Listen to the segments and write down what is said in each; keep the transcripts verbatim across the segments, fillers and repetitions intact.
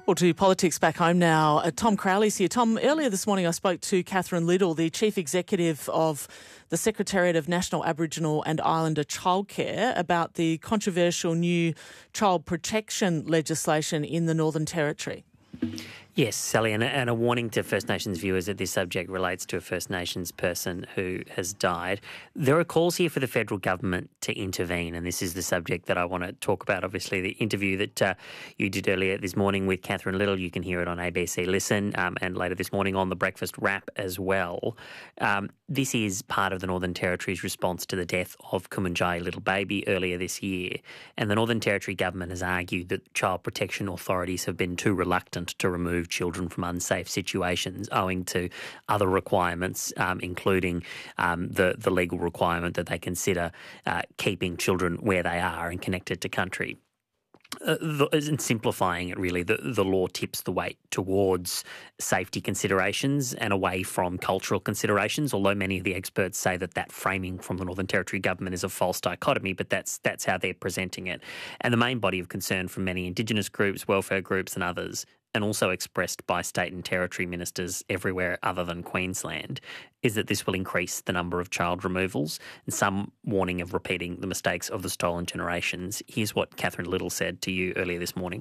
Well, to politics back home now. Uh, Tom Crowley's here. Tom, earlier this morning I spoke to Catherine Liddle, the Chief Executive of the Secretariat of National Aboriginal and Islander Childcare, about the controversial new child protection legislation in the Northern Territory. Yes, Sally, and a, and a warning to First Nations viewers that this subject relates to a First Nations person who has died. There are calls here for the federal government to intervene, and this is the subject that I want to talk about. Obviously, the interview that uh, you did earlier this morning with Catherine Liddle, you can hear it on A B C Listen, um, and later this morning on the Breakfast Wrap as well. Um, this is part of the Northern Territory's response to the death of Kumanjayi Little Baby earlier this year, and the Northern Territory government has argued that child protection authorities have been too reluctant to remove children from unsafe situations owing to other requirements, um, including um, the, the legal requirement that they consider uh, keeping children where they are and connected to country. Uh, the, and simplifying it, really, the, the law tips the weight towards safety considerations and away from cultural considerations, although many of the experts say that that framing from the Northern Territory government is a false dichotomy, but that's that's how they're presenting it. And the main body of concern from many Indigenous groups, welfare groups and others, and also expressed by state and territory ministers everywhere other than Queensland, is that this will increase the number of child removals, and some warning of repeating the mistakes of the stolen generations. Here's what Catherine Liddle said to you earlier this morning.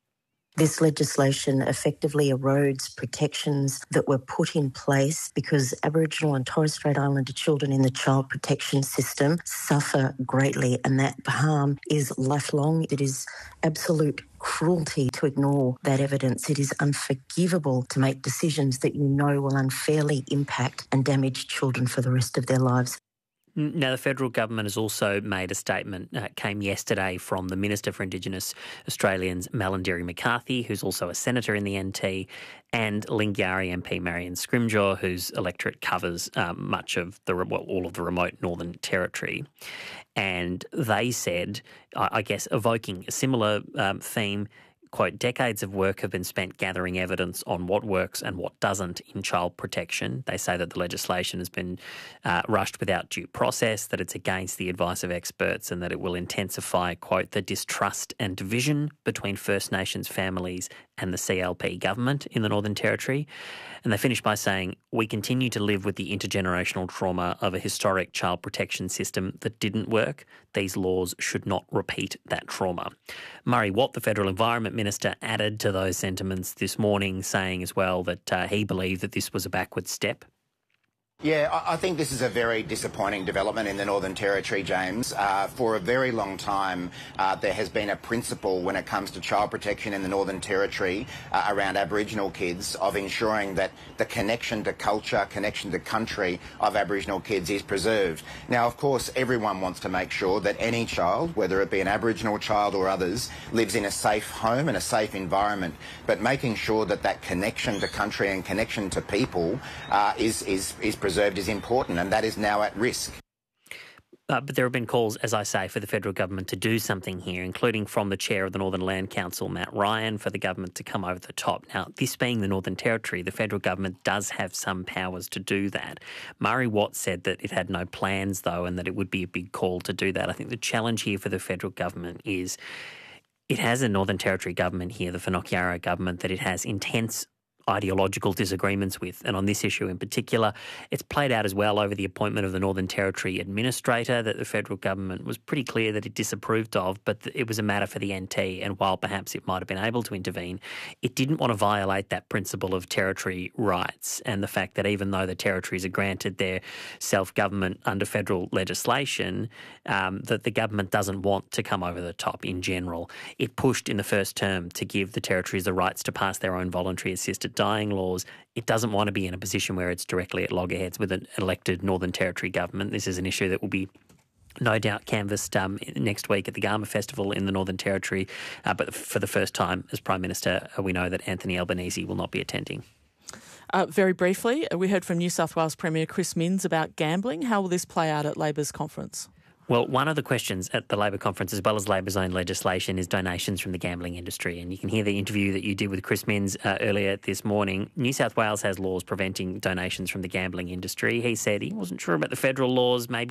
This legislation effectively erodes protections that were put in place because Aboriginal and Torres Strait Islander children in the child protection system suffer greatly, and that harm is lifelong. It is absolute cruelty to ignore that evidence. It is unforgivable to make decisions that you know will unfairly impact and damage children for the rest of their lives. Now, the federal government has also made a statement, uh, came yesterday from the Minister for Indigenous Australians, Malarndirri McCarthy, who's also a senator in the N T, and Lingiari M P Marion Scrimgeour, whose electorate covers um, much of the, well, all of the remote Northern Territory. And they said, I guess, evoking a similar um, theme, quote, decades of work have been spent gathering evidence on what works and what doesn't in child protection. They say that the legislation has been uh, rushed without due process, that it's against the advice of experts, and that it will intensify, quote, the distrust and division between First Nations families and the C L P government in the Northern Territory. And they finish by saying, we continue to live with the intergenerational trauma of a historic child protection system that didn't work. These laws should not repeat that trauma. Murray Watt, the Federal Environment Minister, added to those sentiments this morning, saying as well that uh, he believed that this was a backward step. Yeah, I think this is a very disappointing development in the Northern Territory, James. Uh, for a very long time, uh, there has been a principle when it comes to child protection in the Northern Territory uh, around Aboriginal kids of ensuring that the connection to culture, connection to country of Aboriginal kids is preserved. Now, of course, everyone wants to make sure that any child, whether it be an Aboriginal child or others, lives in a safe home and a safe environment. But making sure that that connection to country and connection to people uh, is, is, is preserved is important, and that is now at risk. Uh, but there have been calls, as I say, for the federal government to do something here, including from the chair of the Northern Land Council, Matt Ryan, for the government to come over the top. Now, this being the Northern Territory, the federal government does have some powers to do that. Murray Watt said that it had no plans, though, and that it would be a big call to do that. I think the challenge here for the federal government is it has a Northern Territory government here, the Whanauk government, that it has intense ideological disagreements with, and on this issue in particular, it's played out as well over the appointment of the Northern Territory Administrator that the federal government was pretty clear that it disapproved of, but it was a matter for the N T, and while perhaps it might have been able to intervene, it didn't want to violate that principle of territory rights and the fact that even though the territories are granted their self-government under federal legislation, um, that the government doesn't want to come over the top in general. It pushed in the first term to give the territories the rights to pass their own voluntary assisted dying laws. It doesn't want to be in a position where it's directly at loggerheads with an elected Northern Territory government. This is an issue that will be no doubt canvassed um, next week at the Garma Festival in the Northern Territory. Uh, but for the first time as Prime Minister, uh, we know that Anthony Albanese will not be attending. Uh, very briefly, we heard from New South Wales Premier Chris Minns about gambling. How will this play out at Labor's conference? Well, one of the questions at the Labor conference, as well as Labor's own legislation, is donations from the gambling industry. And you can hear the interview that you did with Chris Minns uh, earlier this morning. New South Wales has laws preventing donations from the gambling industry. He said he wasn't sure about the federal laws, maybe